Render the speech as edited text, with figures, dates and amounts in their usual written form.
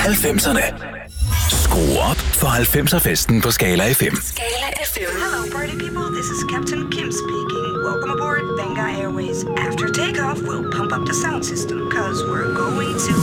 90'erne. Skru op for 90'er-festen på Skala FM. Skala FM. Hello, party people. This is Captain Kim speaking. Welcome aboard Benga Airways. After takeoff, we'll pump up the sound system, cause we're going to